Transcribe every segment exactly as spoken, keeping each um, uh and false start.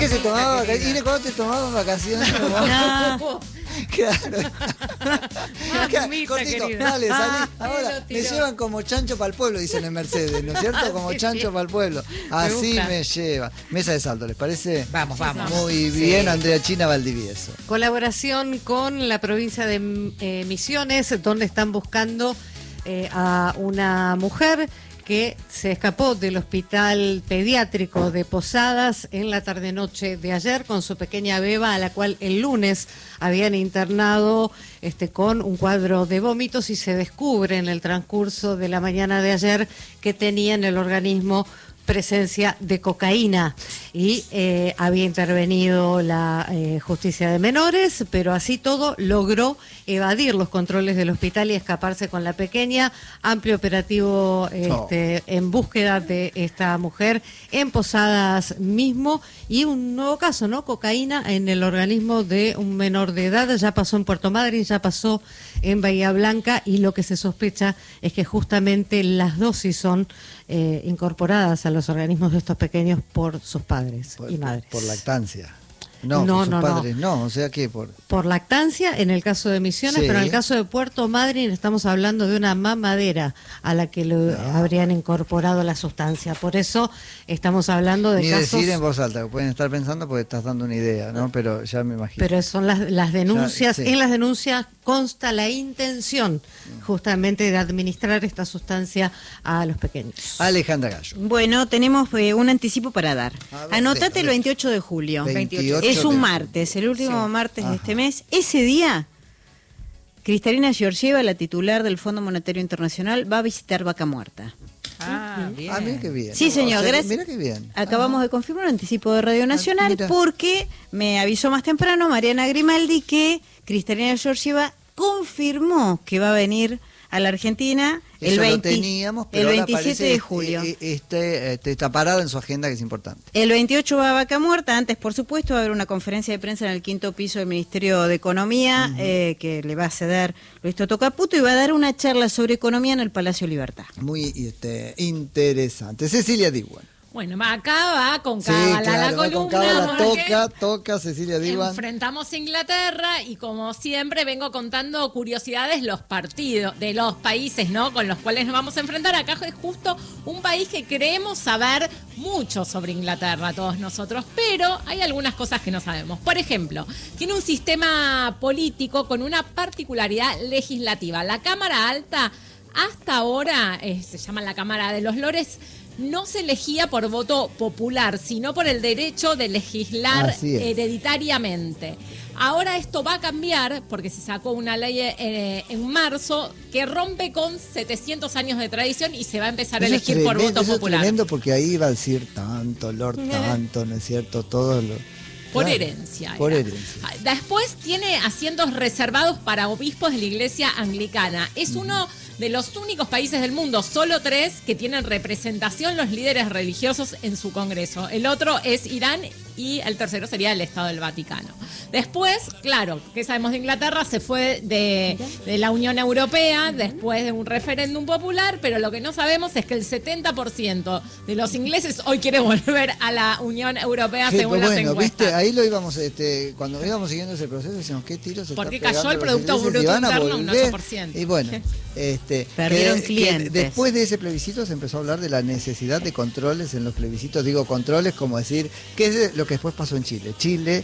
¿Qué se tomaba vacaciones? ¿Y cuándo te tomaban vacaciones? No. Claro. Mamita, Cortito, querido. dale, salí. Ah, Ahora, lo me tiró. llevan como chancho para el pueblo, dicen en Mercedes, ¿no es cierto? Como Sí, chancho sí. para el pueblo. Así gusta. me lleva. Mesa de salto, ¿les parece? Vamos, vamos. Muy bien, Andrea China Valdivieso. Colaboración con la provincia de eh, Misiones, donde están buscando eh, a una mujer que se escapó del hospital pediátrico de Posadas en la tarde-noche de ayer con su pequeña beba, a la cual el lunes habían internado este, con un cuadro de vómitos, y se descubre en el transcurso de la mañana de ayer que tenía en el organismo presencia de cocaína, y eh, había intervenido la eh, justicia de menores, pero así todo logró evadir los controles del hospital y escaparse con la pequeña. Amplio operativo este, en búsqueda de esta mujer en Posadas mismo, y un nuevo caso, ¿no? Cocaína en el organismo de un menor de edad. Ya pasó en Puerto Madryn, ya pasó en Bahía Blanca, y lo que se sospecha es que justamente las dosis son eh, incorporadas a los organismos de estos pequeños por sus padres Por, y madres. por lactancia. No, No, por sus no, no. padres no. O sea que por... Por lactancia en el caso de Misiones, Sí. pero en el caso de Puerto Madryn estamos hablando de una mamadera a la que le habrían incorporado la sustancia. Por eso estamos hablando de Ni casos... decir en voz alta, pueden estar pensando porque estás dando una idea, ¿no? Pero ya me imagino. Pero son las, las denuncias, Ya, sí. en las denuncias consta la intención justamente de administrar esta sustancia a los pequeños. Alejandra Gallo. Bueno, tenemos eh, un anticipo para dar. A ver, Anotate de- el de- veintiocho de julio. veintiocho Es un de- martes, el último Sí. martes Ajá. de este mes. Ese día, Cristalina Georgieva, la titular del Fondo Monetario Internacional, va a visitar Vaca Muerta. Ah, bien. Ah, mira qué bien. Sí, señor, O sea, gracias. Mira qué bien. Acabamos de confirmar un anticipo de Radio Nacional mira. porque me avisó más temprano Mariana Grimaldi que Cristalina Georgieva confirmó que va a venir a la Argentina el, Eso veinte lo teníamos, el pero ahora veintisiete aparece de este- julio. Este, este, está parado en su agenda, que es importante. El veintiocho va a Vaca Muerta. Antes, por supuesto, va a haber una conferencia de prensa en el quinto piso del Ministerio de Economía, eh, que le va a ceder Luis Toto Caputo, y va a dar una charla sobre economía en el Palacio Libertad. Muy este, interesante. Cecilia Diwan. Bueno, acá va con Sí, cábala claro, la va columna. con cábala, porque toca, toca Cecilia Diwan. enfrentamos a Inglaterra y como siempre vengo contando curiosidades los partidos de los países, ¿no? Con los cuales nos vamos a enfrentar. Acá es justo un país que creemos saber mucho sobre Inglaterra, todos nosotros, pero hay algunas cosas que no sabemos. Por ejemplo, tiene un sistema político con una particularidad legislativa. La Cámara Alta, hasta ahora, eh, se llama la Cámara de los Lores, no se elegía por voto popular, sino por el derecho de legislar Así es. hereditariamente. Ahora esto va a cambiar porque se sacó una ley eh, en marzo que rompe con setecientos años de tradición y se va a empezar a Eso es elegir por tremendo, voto eso es popular. tremendo, porque ahí iba a decir tanto, Lord, tanto, ¿no es cierto? Todo lo... Por Claro, herencia. Por era. herencia. Después tiene asientos reservados para obispos de la Iglesia Anglicana. Es uno de los únicos países del mundo, solo tres, que tienen representación los líderes religiosos en su congreso. El otro es Irán y el tercero sería el Estado del Vaticano. Después, claro, ¿qué sabemos de Inglaterra? Se fue de, de la Unión Europea después de un referéndum popular, pero lo que no sabemos es que el setenta por ciento de los ingleses hoy quiere volver a la Unión Europea Sí, según pues las bueno, encuestas. viste, ahí lo íbamos, este, cuando íbamos siguiendo ese proceso, decíamos, ¿qué tiros se Porque está pegando cayó el los Producto ingleses? Bruto Y van a Interno un volver. ocho por ciento. Y bueno, este, Perdieron que- que clientes. después de ese plebiscito se empezó a hablar de la necesidad de controles en los plebiscitos. Digo controles como decir, ¿qué es lo que después pasó en Chile? Chile,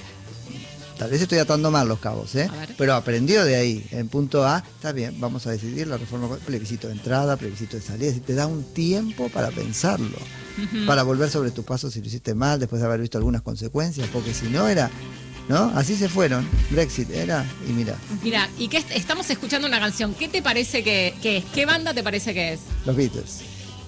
tal vez estoy atando mal los cabos, ¿eh? A ver. Pero aprendió de ahí. En punto A, está bien, vamos a decidir la reforma, plebiscito de entrada, plebiscito de salida. Si te da un tiempo para pensarlo, para volver sobre tus pasos si lo hiciste mal, después de haber visto algunas consecuencias, porque si no era, ¿no? Así se fueron. Brexit era, y mira, Mira, y que est- estamos escuchando una canción. ¿Qué te parece que, que es? ¿Qué banda te parece que es? los Beatles.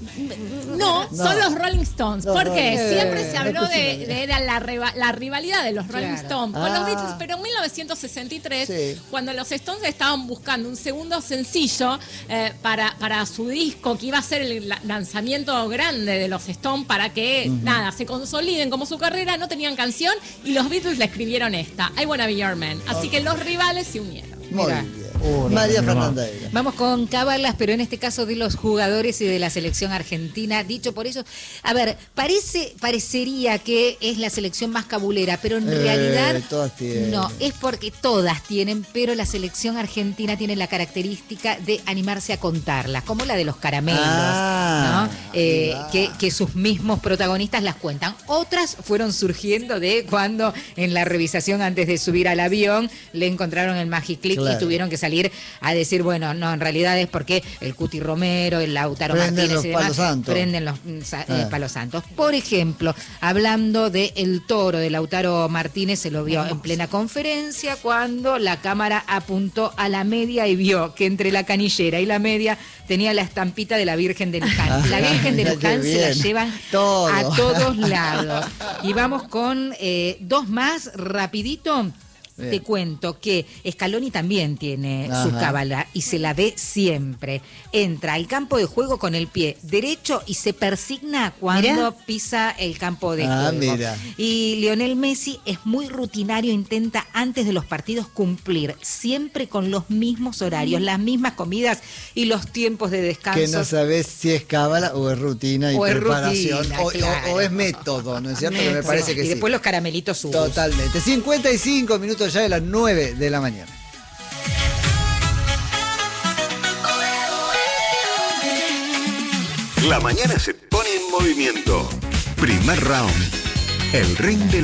No, No. son los Rolling Stones. Los ¿Por qué? Rolling- Siempre Eh, se habló no de, escuché de- de la, riva- la rivalidad de los Rolling Claro. Stones con Ah. los Beatles, pero en mil novecientos sesenta y tres, Sí. cuando los Stones estaban buscando un segundo sencillo eh, para, para su disco, que iba a ser el la- lanzamiento grande de los Stones para que, nada, se consoliden como su carrera, no tenían canción y los Beatles le escribieron esta, I Wanna Be Your Man. Así que los rivales se unieron. Muy Mira. bien. Uh, María no, Fernanda no. Era. Vamos con cábalas, pero en este caso de los jugadores y de la selección argentina. Dicho por eso, a ver, parece, parecería que es la selección más cabulera, pero en Eh, realidad todas tienen. no, es porque todas tienen, pero la selección argentina tiene la característica de animarse a contarlas, como la de los caramelos, Ah, ¿no? Eh, ahí va. que, que sus mismos protagonistas las cuentan. Otras fueron surgiendo de cuando en la revisación antes de subir al avión le encontraron el Magiclick Claro. y tuvieron que salir a decir, bueno, no, en realidad es porque el Cuti Romero, el Lautaro Prenden Martínez los y demás palos santos. prenden los mm, sa- eh, Ah. palos santos. Por ejemplo, hablando de El Toro de Lautaro Martínez, se lo vio en plena conferencia cuando la cámara apuntó a la media y vio que entre la canillera y la media tenía la estampita de la Virgen de Luján. La Virgen de Qué Luján se la bien. llevan Todo. a todos lados. Y vamos con eh, dos más, rapidito. Bien. Te cuento que Scaloni también tiene su Ajá. cábala y se la ve siempre. Entra al campo de juego con el pie derecho y se persigna cuando Mirá. pisa el campo de Ah, juego. mira. Y Lionel Messi es muy rutinario, intenta antes de los partidos cumplir siempre con los mismos horarios, las mismas comidas y los tiempos de descanso. Que no sabes si es cábala o es rutina y O es preparación. rutina, o, o- claro. o es método, ¿no es cierto? Que me parece que y sí. después los caramelitos sus. Totalmente. cincuenta y cinco minutos ya de las nueve de la mañana. La mañana se pone en movimiento. Primer round. El ring de